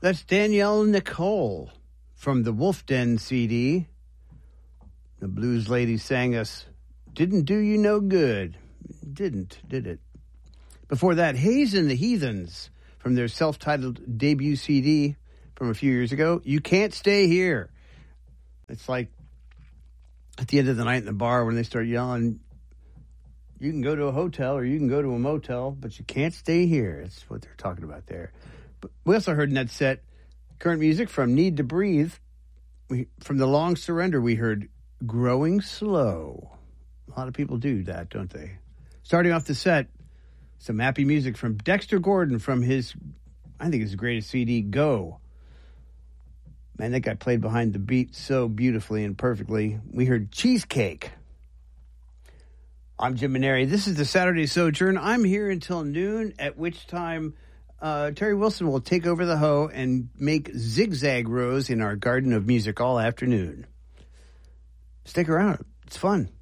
That's Danielle Nicole from the Wolf Den CD. The blues lady sang us, "Didn't Do You No Good." Didn't, did it? Before that, Hayes and the Heathens from their self-titled debut CD from a few years ago, "You Can't Stay Here." It's like at the end of the night in the bar when they start yelling, you can go to a hotel or you can go to a motel, but you can't stay here. That's what they're talking about there. But we also heard in that set current music from Need to Breathe. From The Long Surrender, we heard Growing Slow. A lot of people do that, don't they? Starting off the set, some happy music from Dexter Gordon from his, I think his greatest CD, Go. Man, that guy played behind the beat so beautifully and perfectly. We heard Cheesecake. I'm Jim Maneri. This is the Saturday Sojourn. I'm here until noon, at which time Terry Wilson will take over the hoe and make zigzag rows in our garden of music all afternoon. Stick around. It's fun.